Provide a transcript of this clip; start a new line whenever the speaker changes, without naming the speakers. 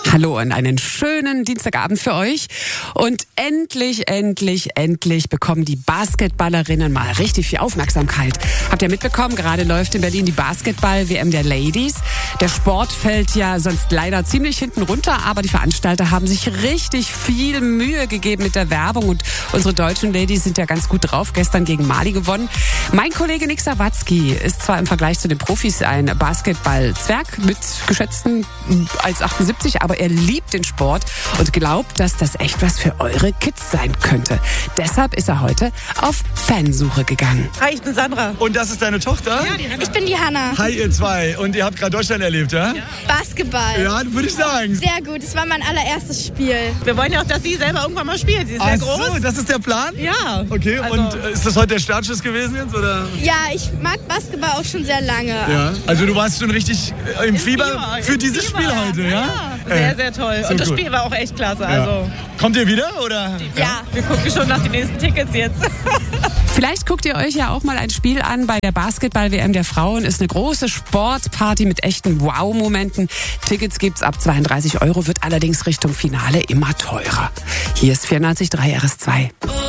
Hallo und einen schönen Dienstagabend für euch. Und endlich bekommen die Basketballerinnen mal richtig viel Aufmerksamkeit. Habt ihr mitbekommen, gerade läuft in Berlin die Basketball-WM der Ladies. Der Sport fällt ja sonst leider ziemlich hinten runter, aber die Veranstalter haben sich richtig viel Mühe gegeben mit der Werbung und unsere deutschen Ladies sind ja ganz gut drauf. Gestern gegen Mali gewonnen. Mein Kollege Nick Sawatzki ist zwar im Vergleich zu den Profis ein Basketball-Zwerg mit geschätzten 1,78, aber er liebt den Sport und glaubt, dass das echt was für eure Kids sein könnte. Deshalb ist er heute auf Fansuche gegangen.
Hi, ich bin Sandra.
Und das ist deine Tochter?
Ja, die Hanna.
Ich bin die Hanna.
Hi, ihr zwei. Und ihr habt gerade Deutschland erlebt, ja?
Basketball.
Ja, würde ich sagen.
Sehr gut. Es war mein allererstes Spiel.
Wir wollen ja auch, dass sie selber irgendwann mal spielt. Sie ist sehr groß.
So, das ist der Plan?
Ja.
Okay,
Also-
und ist das heute der Startschuss gewesen jetzt, oder?
Ja, ich mag Basketball auch schon sehr lange.
Ja. Also du warst schon richtig im Fieber für dieses
Fieber.
Spiel heute, ja?
Sehr, sehr toll.
so
Und das
gut.
Spiel war auch echt klasse.
Ja.
Also
Kommt ihr wieder, oder?
Ja.
wir gucken schon nach den nächsten Tickets jetzt.
Vielleicht guckt ihr euch ja auch mal ein Spiel an bei der Basketball-WM der Frauen. Ist eine große Sportparty mit echten Wow-Momenten. Tickets gibt's ab 32 €, wird allerdings Richtung Finale immer teurer. Hier ist 94.3 RS2.